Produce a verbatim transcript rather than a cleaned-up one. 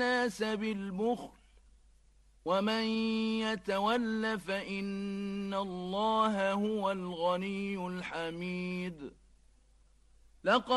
الناس بالبخل ومن يتول فإن الله هو الغني الحميد. لقد